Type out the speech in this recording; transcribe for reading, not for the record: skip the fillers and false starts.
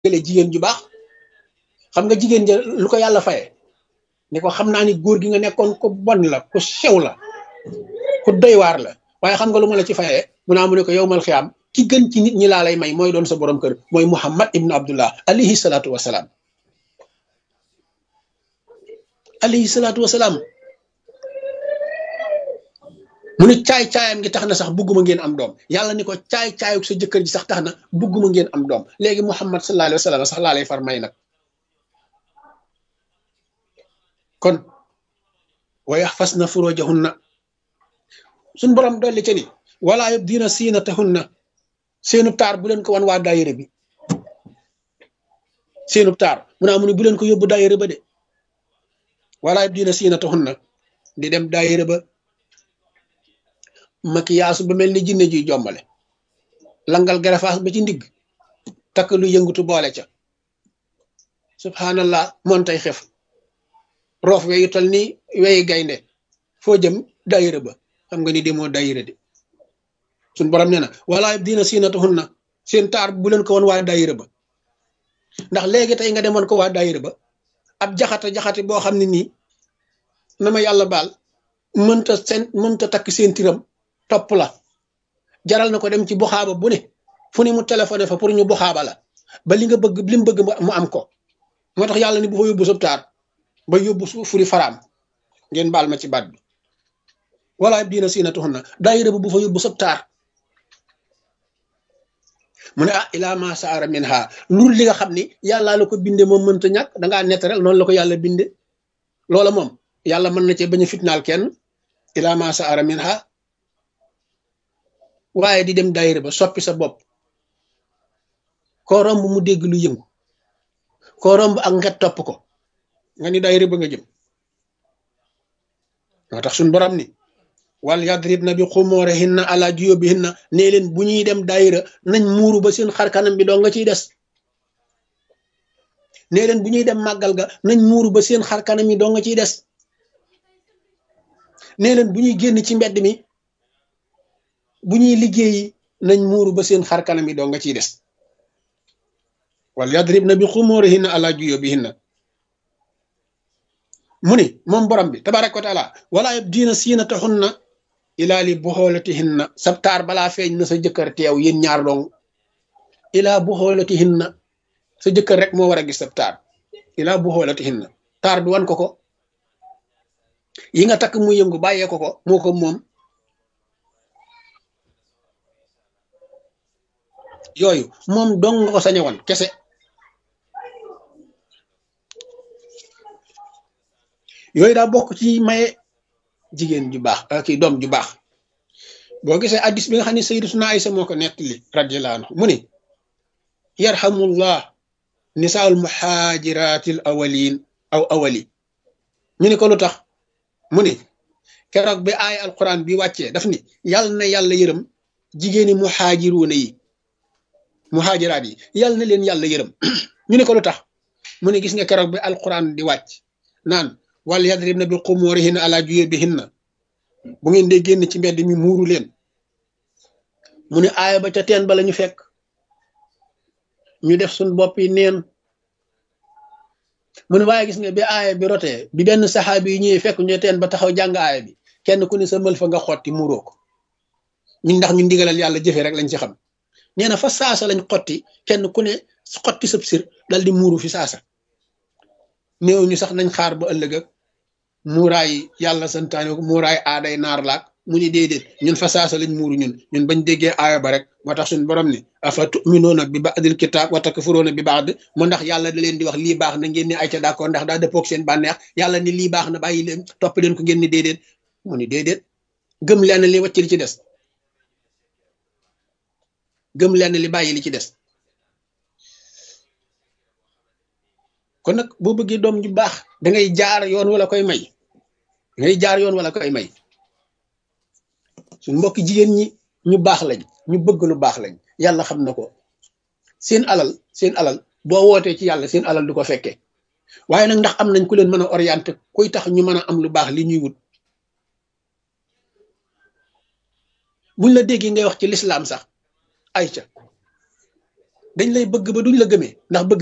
jëlee jigéen ju baax xam nga jigéen ja lu ko yàlla faye ni ko xam naa ni góor gi nga nekkoon ko bon la ku sew la ku doy waar la waaye xam nga lu ma la ci fayee mu naa mu ne ko yow mal xiyaam ki gën ci nit ñi laa lay may mooy doon sa borom kër mooy Muhammad ibnu Abdullah alayhi salaatu wasalaam alayhi salaatu wasalaam mu ne caay-caayam gi tax na sax bugguma ngeen am doom yàlla ni ko caay-caayuk sa jëkkër ji sax tax na bugguma ngeen am doom léegi Muhammad sallallahu alayhi wa sallam sax laa lay far may nag kon wa yaxfasna furujahunna suñ borom dolli ca ni wala yubdina siinatahunna seenub taar bu leen ko wan waa daayira bi seenub taar mu naa mu ne bu leen ko yóbbu daayira ba de wala yubdina siinatahunna di dem daayira ba makiyaasu ba mel ni jinne juy jombale langal garafaas ba ci ndigg takk lu yëngutu boole ca subhanallah moon tay xef roof weyu tal ni weyi gaynde foo jëm daayira ba xam nga ni demoo daayira de suñ borom nee na wala dina siinatuhunna seen taar bu leen ko woon waa daayira ba ndax léegi tey nga demoon ko waa daayira ba ab jaxate boo xam ne nii na ma yàlla baal mënta takk seen tiram topp la jaral na ko dem ci buxaaba bu ne fu ne mu téléphoné fa pour ñu buxaaba la ba li nga bëgg li mu bëgg mu am ko moo tax yàlla ni bu fa yóbbu sab taar ba yóbbu furi faraam ngeen baal ma ci baat bi wala dina siinatuhunna daayira ba bu fa yóbbu sab taar mu ne ilaa ma saara minha lur li nga xam ni yàllaa la ko binde moom mënta ñàkk dangaa naturel noonu la ko yàlla binde loola moom yàlla mën na cee bañ a fitnaal kenn ilaa ma saara minha waaye di dem daayira ba soppi sa bopp koo romb mu dégg lu yëngu koo romb ak nget topp ko nga ni daayira ba nga jëm moo tax suñ borom ni wal yadribna bi xumurihinna ala juyubihinna nee leen bu ñuy dem daayira nañ muuru ba seen xarkanam bi doo nga ciy des nee leen bu ñuy dem màggal ga nañ muuru ba seen xarkanam yi doo nga ciy des nee leen bu ñuy génn ci mbedd mi bu ñuy liggéeyi nañ muuru ba seen xarkanam yi doo nga ciy des wal yadribna bi xumurihinna ala juyubihinna mu ni moom borom bi tabaraka wa taala wala yabdina siinatahunna ilaa li buxoolatihinna sab taar balaa feeñ na sa jëkkër teew yéen ñaar dong ilaa buxoolatihinna sa jëkkër rek moo war a gis sab taar ilaa buxoolatihinna taar bi wan ko yi nga takk mu yëngu bàyyee ko moo ko moom yooyu moom dong nga ko sañ a wan kese yooyu daa bokk ci maye jigéen ju baax kii doom ju baax boo gisee addis bi nga xam ne sayyidatuna Aysa moo ko nettali radiyallahu anhu mu ni yarhamullah nisaa'ul muhaajiraatil awwaliin aw awwali ñu ni ko lu tax mu ni keroog bi aaya alquran bi wàccee daf ni yàlla na yàlla yërëm jigéeni muhaajiruuna yi muhaajiraat yi yàlla na leen yàlla yërëm ñu ni ko lu tax mu ni gis nga keroog bi alquran di wàcc naan wal yadribna bi xumurihinna ala juyubihinna bu ngeen dee génn ci mbedd mi muuru leen mu ne aaya ba ca teen ba la ñu fekk ñu def suñ bopp yi neen mu ne waaye gis nga bi aaya bi rotee bi benn saxaabi yi ñëwee fekk ñu teen ba taxaw jàng aaya bi kenn ku ne sa mël fa nga xotti muuroo ko ñun ndax ñu ndigalal yàlla jëfe rek lañ ci xam nee na fa saasa lañ xotti kenn ku ne xotti sab sir dal di muuru fi saasa néew ñu sax nañ xaar ba ëllëg ak muuraay yàlla santaane ko muuraay aaday naar laak mu ni déedéet ñun fa saasa lañ muuru ñun bañ déggee aaya ba rek moo tax suñu borom ni afa tuminuuna bi ba'dil kitaab wa takfuruuna bi ba'd mu ndax yàlla da leen di wax lii baax na ngeen ni ay ca d'accord ndax daa dëppoog seen bànneex yàlla ni lii baax na bàyyi leen topp leen ko ngeen ni déedéet mu ni déedéet gëm leen li wàcc li ci des gëm leen li bàyyi li ci des kon nag boo bëggee doom ju baax dangay jaar yoon wala koy may suñ mbokki jigéen ñi ñu baax lañ ñu bëgg lu baax lañ yàlla xam na ko seen alal boo wootee ci yàlla seen alal du ko fekkee waaye nag ndax am nañ ku leen mën a orienté kuy tax ñu mën a am lu baax li ñuy wut buñ la déggee ngay wax ci lislaam sax ayca dañ lay bëgg ba duñ la gëmee ndax bëgg